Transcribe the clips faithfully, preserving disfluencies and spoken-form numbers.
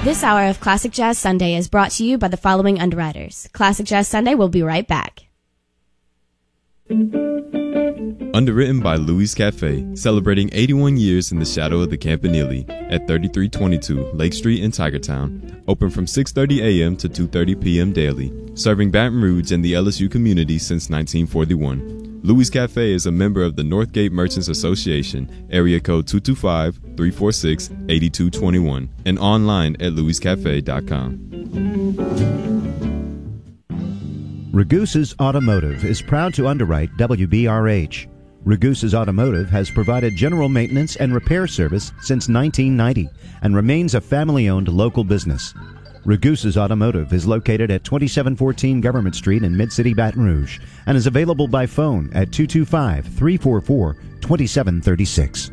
This hour of Classic Jazz Sunday is brought to you by the following underwriters. Classic Jazz Sunday will be right back. Underwritten by Louis Cafe, celebrating eighty-one years in the shadow of the Campanile at thirty-three twenty-two Lake Street in Tigertown. Open from six thirty a.m. to two thirty p.m. daily. Serving Baton Rouge and the L S U community since nineteen forty-one. Louis Cafe is a member of the Northgate Merchants Association, area code two two five, three four six, eight two two one, and online at louis cafe dot com. Ragusa's Automotive is proud to underwrite W B R H. Ragusa's Automotive has provided general maintenance and repair service since nineteen ninety and remains a family-owned local business. Ragusa's Automotive is located at twenty-seven fourteen Government Street in Mid-City, Baton Rouge, and is available by phone at two two five, three four four, two seven three six.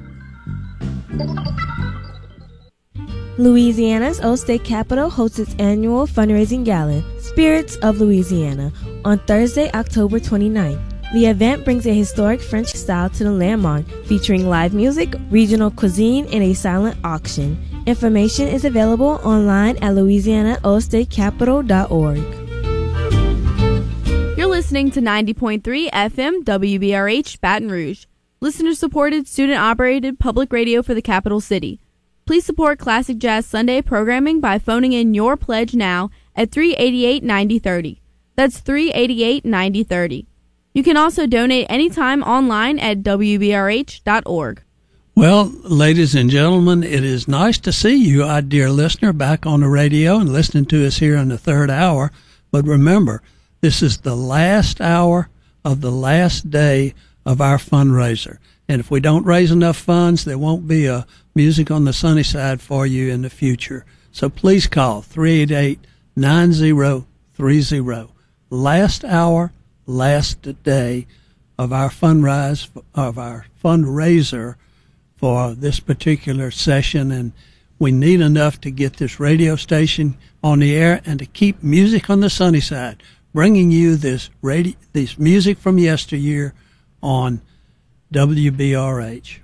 Louisiana's Old State Capitol hosts its annual fundraising gala, Spirits of Louisiana, on Thursday, October twenty-ninth. The event brings a historic French style to the landmark, featuring live music, regional cuisine, and a silent auction. Information is available online at louisiana old state capitol dot org. You're listening to ninety point three F M W B R H Baton Rouge, listener-supported, student-operated public radio for the capital city. Please support Classic Jazz Sunday programming by phoning in your pledge now at three eight eight, nine zero three zero. That's three eight eight, nine zero three zero. You can also donate anytime online at w b r h dot org. Well, ladies and gentlemen, it is nice to see you, our dear listener, back on the radio and listening to us here in the third hour. But remember, this is the last hour of the last day of our fundraiser. And if we don't raise enough funds, there won't be a Music on the Sunny Side for you in the future. So please call three eight eight, nine zero three zero. Last hour, last day of our fundraise, of our fundraiser for this particular session, and we need enough to get this radio station on the air and to keep Music on the Sunny Side, bringing you this radio, this music from yesteryear on W B R H.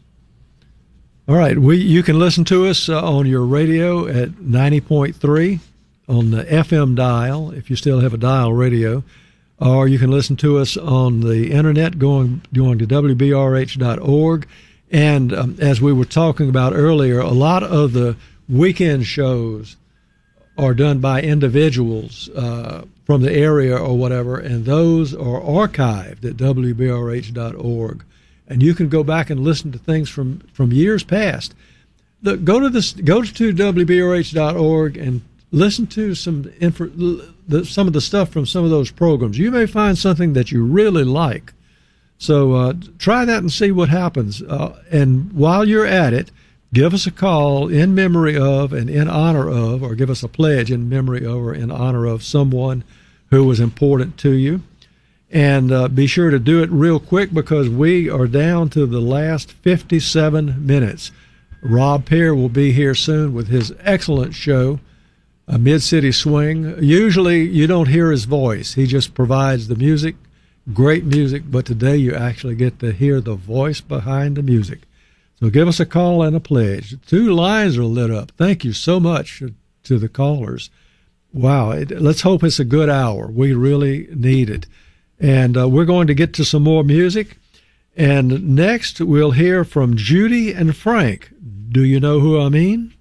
All right, we you can listen to us uh, on your radio at ninety point three on the F M dial, if you still have a dial radio, or you can listen to us on the internet going going to w b r h dot org. And um, as we were talking about earlier, a lot of the weekend shows are done by individuals uh, from the area or whatever, and those are archived at w b r h dot org. And you can go back and listen to things from, from years past. Look, go to this, go to w b r h dot org and listen to some info, the, some of the stuff from some of those programs. You may find something that you really like. So uh, try that and see what happens. Uh, and while you're at it, give us a call in memory of and in honor of, or give us a pledge in memory of or in honor of someone who was important to you. And uh, be sure to do it real quick because we are down to the last fifty-seven minutes. Rob Pear will be here soon with his excellent show, uh, Mid-City Swing. Usually you don't hear his voice. He just provides the music. Great music, but today you actually get to hear the voice behind the music. So give us a call and a pledge. Two lines are lit up. Thank you so much to the callers. Wow, it, let's hope it's a good hour. We really need it. And uh, we're going to get to some more music. And next we'll hear from Judy and Frank. Do you know who I mean?